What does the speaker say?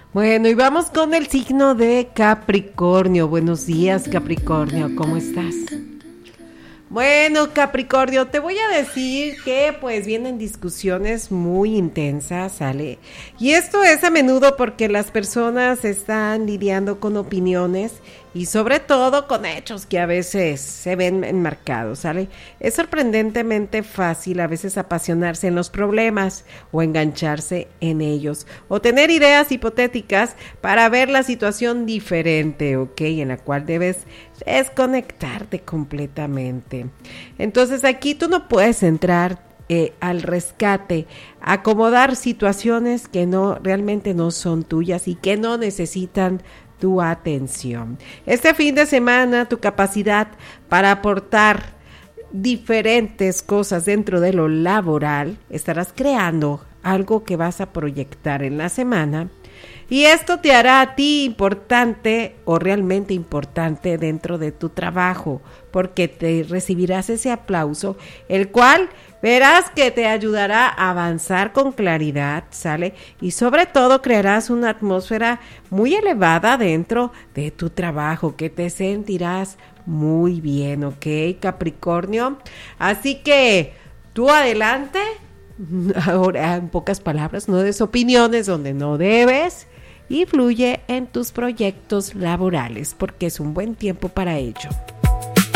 Bueno, y vamos con el signo de Capricornio. Buenos días, Capricornio, ¿cómo estás? Bueno, Capricornio, te voy a decir que pues vienen discusiones muy intensas, ¿sale? Y esto es a menudo porque las personas están lidiando con opiniones y sobre todo con hechos que a veces se ven enmarcados, ¿sale? Es sorprendentemente fácil a veces apasionarse en los problemas o engancharse en ellos o tener ideas hipotéticas para ver la situación diferente, ¿ok? En la cual debes desconectarte completamente. Entonces aquí tú no puedes entrar al rescate, acomodar situaciones que realmente no son tuyas y que no necesitan tu atención. Este fin de semana tu capacidad para aportar diferentes cosas dentro de lo laboral, estarás creando algo que vas a proyectar en la semana. Y esto te hará a ti importante o realmente importante dentro de tu trabajo, porque te recibirás ese aplauso, el cual verás que te ayudará a avanzar con claridad, ¿sale? Y sobre todo crearás una atmósfera muy elevada dentro de tu trabajo, que te sentirás muy bien, ¿ok, Capricornio? Así que tú adelante. Ahora, en pocas palabras, no des opiniones donde no debes y fluye en tus proyectos laborales porque es un buen tiempo para ello.